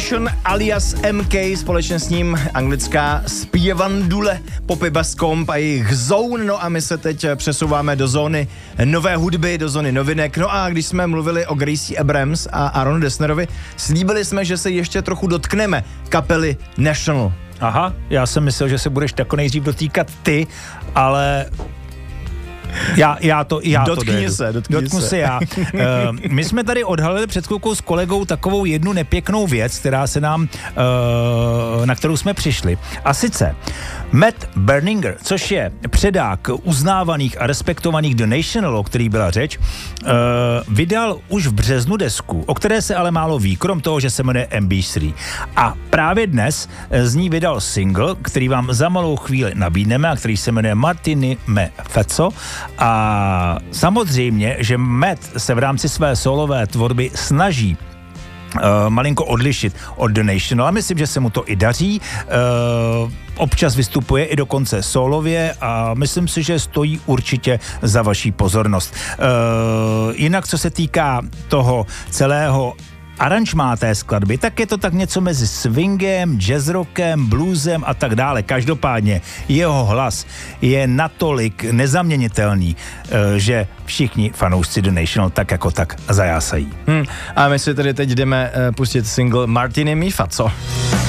Nation alias MK, společně s ním anglická zpěvandule Poppy Basscomb a jejich Zone. No a my se teď přesouváme do zóny nové hudby, do zóny novinek. No a když jsme mluvili o Gracie Abrams a Aaronu Dessnerovi, slíbili jsme, že se ještě trochu dotkneme kapely National. Aha, já jsem myslel, že se budeš jako nejdřív dotýkat ty, ale... Já to dotkni se já. My jsme tady odhalili před chvilkou s kolegou takovou jednu nepěknou věc, která se nám, na kterou jsme přišli. A sice Matt Berninger, což je předák uznávaných a respektovaných The National, o který byla řeč, vydal už v březnu desku, o které se ale málo ví, krom toho, že se jmenuje MB3. A právě dnes z ní vydal single, který vám za malou chvíli nabídneme a který se jmenuje Martini Me Fezzo. A samozřejmě, že Matt se v rámci své solové tvorby snaží malinko odlišit od The National, a myslím, že se mu to i daří. Občas vystupuje i dokonce solově a myslím si, že stojí určitě za vaší pozornost. Jinak, co se týká toho celého aranžmá té skladby, tak je to tak něco mezi swingem, jazzrockem, bluesem a tak dále. Každopádně jeho hlas je natolik nezaměnitelný, že všichni fanoušci The National tak jako tak zajásají. A my si tedy teď jdeme pustit single Martini Me Fezzo.